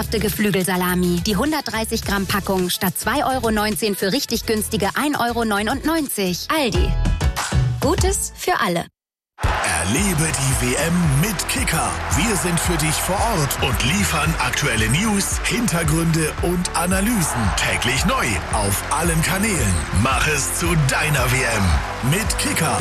herzhafte Geflügelsalami. Die 130 Gramm Packung statt 2,19 € für richtig günstige 1,99 €. Aldi. Gutes für alle. Erlebe die WM mit Kicker. Wir sind für dich vor Ort und liefern aktuelle News, Hintergründe und Analysen täglich neu auf allen Kanälen. Mach es zu deiner WM mit Kicker.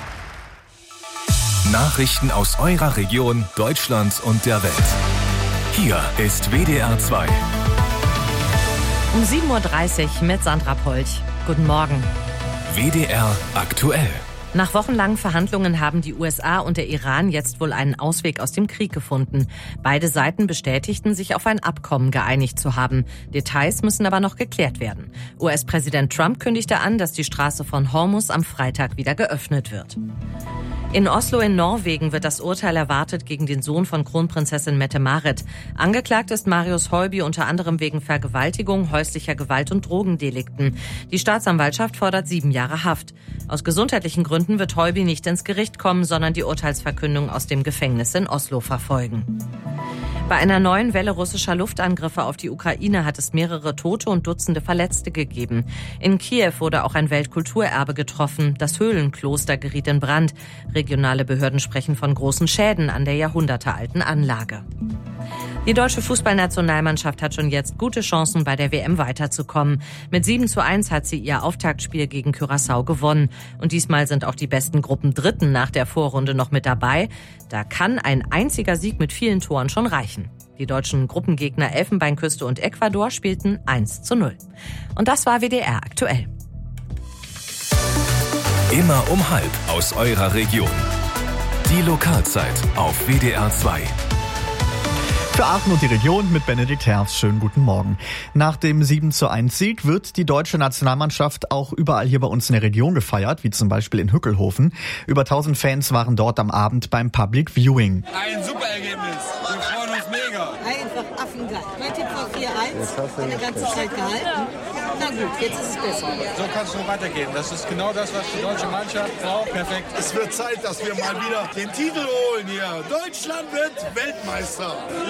Nachrichten aus eurer Region, Deutschland und der Welt. Hier ist WDR 2. Um 7:30 Uhr mit Sandra Polch. Guten Morgen. WDR aktuell. Nach wochenlangen Verhandlungen haben die USA und der Iran jetzt wohl einen Ausweg aus dem Krieg gefunden. Beide Seiten bestätigten, sich auf ein Abkommen geeinigt zu haben. Details müssen aber noch geklärt werden. US-Präsident Trump kündigte an, dass die Straße von Hormuz am Freitag wieder geöffnet wird. In Oslo in Norwegen wird das Urteil erwartet gegen den Sohn von Kronprinzessin Mette-Marit. Angeklagt ist Marius Holby unter anderem wegen Vergewaltigung, häuslicher Gewalt und Drogendelikten. Die Staatsanwaltschaft fordert 7 Jahre Haft. Aus gesundheitlichen Gründen wird Holby nicht ins Gericht kommen, sondern die Urteilsverkündung aus dem Gefängnis in Oslo verfolgen. Bei einer neuen Welle russischer Luftangriffe auf die Ukraine hat es mehrere Tote und Dutzende Verletzte gegeben. In Kiew wurde auch ein Weltkulturerbe getroffen. Das Höhlenkloster geriet in Brand. Regionale Behörden sprechen von großen Schäden an der jahrhundertealten Anlage. Die deutsche Fußballnationalmannschaft hat schon jetzt gute Chancen, bei der WM weiterzukommen. Mit 7:1 hat sie ihr Auftaktspiel gegen Curaçao gewonnen. Und diesmal sind auch die besten Gruppendritten nach der Vorrunde noch mit dabei. Da kann ein einziger Sieg mit vielen Toren schon reichen. Die deutschen Gruppengegner Elfenbeinküste und Ecuador spielten 1:0. Und das war WDR aktuell. Immer um 12:30 aus eurer Region. Die Lokalzeit auf WDR 2. Für Aachen und die Region mit Benedikt Herz. Schönen guten Morgen. Nach dem 7:1 Sieg wird die deutsche Nationalmannschaft auch überall hier bei uns in der Region gefeiert, wie zum Beispiel in Hückelhofen. Über 1000 Fans waren dort am Abend beim Public Viewing. Ein super Ergebnis. Wir freuen uns mega. Einfach affengeil. Mein Tipp war 4:1. Eine ganze Zeit gehalten. Na gut, jetzt ist es besser. So kann es nur weitergehen. Das ist genau das, was die deutsche Mannschaft braucht. Perfekt. Es wird Zeit, dass wir mal wieder den Titel holen hier. Deutschland wird Weltmeister.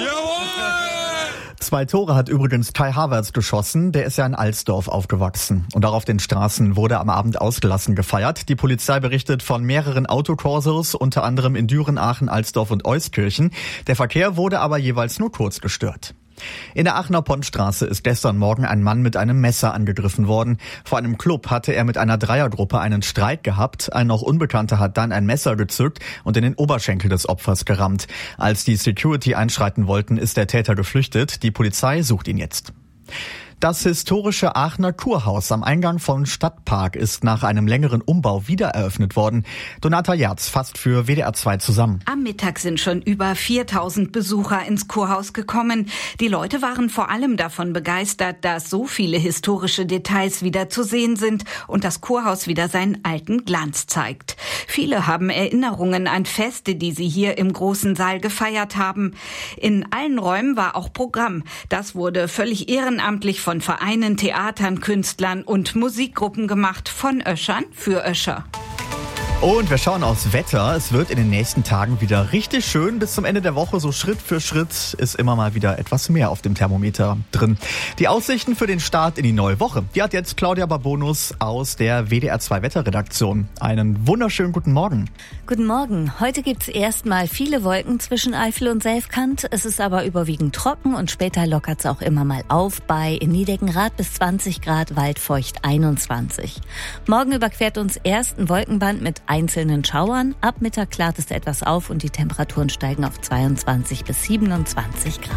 Jawohl! 2 Tore hat übrigens Kai Havertz geschossen. Der ist ja in Alsdorf aufgewachsen. Und auch auf den Straßen wurde am Abend ausgelassen gefeiert. Die Polizei berichtet von mehreren Autokorsos, unter anderem in Düren, Aachen, Alsdorf und Euskirchen. Der Verkehr wurde aber jeweils nur kurz gestört. In der Aachener Pontstraße ist gestern Morgen ein Mann mit einem Messer angegriffen worden. Vor einem Club hatte er mit einer Dreiergruppe einen Streit gehabt. Ein noch Unbekannter hat dann ein Messer gezückt und in den Oberschenkel des Opfers gerammt. Als die Security einschreiten wollten, ist der Täter geflüchtet. Die Polizei sucht ihn jetzt. Das historische Aachener Kurhaus am Eingang von Stadtpark ist nach einem längeren Umbau wiedereröffnet worden. Donata Jerz fasst für WDR 2 zusammen. Am Mittag sind schon über 4000 Besucher ins Kurhaus gekommen. Die Leute waren vor allem davon begeistert, dass so viele historische Details wieder zu sehen sind und das Kurhaus wieder seinen alten Glanz zeigt. Viele haben Erinnerungen an Feste, die sie hier im großen Saal gefeiert haben. In allen Räumen war auch Programm. Das wurde völlig ehrenamtlich von Vereinen, Theatern, Künstlern und Musikgruppen gemacht, von Öschern für Öscher. Und wir schauen aufs Wetter. Es wird in den nächsten Tagen wieder richtig schön. Bis zum Ende der Woche, so Schritt für Schritt, ist immer mal wieder etwas mehr auf dem Thermometer drin. Die Aussichten für den Start in die neue Woche, die hat jetzt Claudia Barbonus aus der WDR 2 Wetterredaktion. Einen wunderschönen guten Morgen. Guten Morgen. Heute gibt's erstmal viele Wolken zwischen Eifel und Selfkant. Es ist aber überwiegend trocken und später lockert's auch immer mal auf bei in Niedeckenrath bis 20 Grad, Waldfeucht 21. Morgen überquert uns erst ein Wolkenband mit einzelnen Schauern. Ab Mittag klart es etwas auf und die Temperaturen steigen auf 22 bis 27 Grad.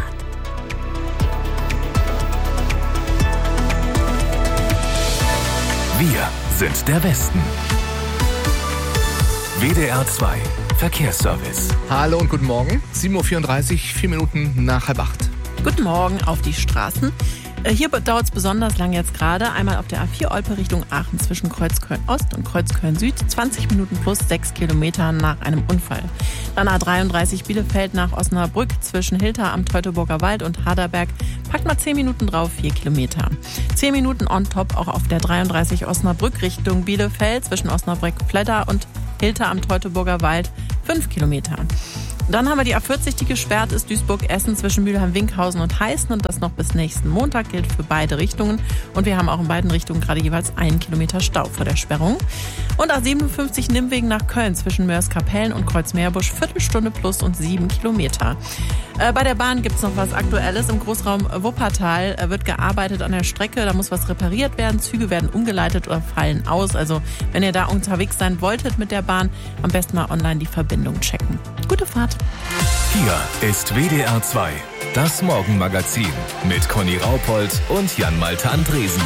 Wir sind der Westen. WDR 2 Verkehrsservice. Hallo und guten Morgen. 7:34 Uhr, 4 Minuten nach 7:30. Guten Morgen auf die Straßen. Hier dauert es besonders lang jetzt gerade. Einmal auf der A4 Olpe Richtung Aachen zwischen Kreuzköln Ost und Kreuzköln Süd. 20 Minuten plus 6 Kilometer nach einem Unfall. Dann A33 Bielefeld nach Osnabrück zwischen Hilter am Teutoburger Wald und Haderberg. Packt mal 10 Minuten drauf, 4 Kilometer. 10 Minuten on top auch auf der 33 Osnabrück Richtung Bielefeld zwischen Osnabrück-Fledder und Hilter am Teutoburger Wald. 5 Kilometer. Dann haben wir die A40, die gesperrt ist, Duisburg-Essen zwischen Mülheim-Winkhausen und Heißen und das noch bis nächsten Montag gilt für beide Richtungen. Und wir haben auch in beiden Richtungen gerade jeweils 1 Kilometer Stau vor der Sperrung. Und A57 Nimwegen nach Köln zwischen Mörs-Kapellen und Kreuzmeerbusch, Viertelstunde plus und 7 Kilometer. Bei der Bahn gibt es noch was Aktuelles. Im Großraum Wuppertal wird gearbeitet an der Strecke. Da muss was repariert werden. Züge werden umgeleitet oder fallen aus. Also wenn ihr da unterwegs sein wolltet mit der Bahn, am besten mal online die Verbindung checken. Gute Fahrt. Hier ist WDR 2, das Morgenmagazin mit Conny Raupold und Jan-Malte Andresen.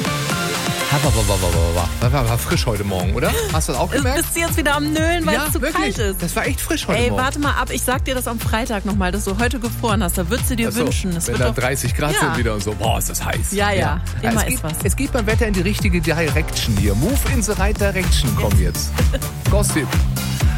War frisch heute Morgen, oder? Hast du das auch gemerkt? Bist du jetzt wieder am Nölen, weil es zu wirklich? kalt ist? Das war echt frisch heute Morgen. Warte mal ab, ich sag dir das am Freitag nochmal, dass du heute gefroren hast. Da würdest du dir wünschen. Es wenn da 30 Grad sind wieder und so. Boah, ist das heiß. Ja. Immer ist was. Es geht beim Wetter in die richtige Direction hier. Move in the right direction kommt jetzt. Gossip.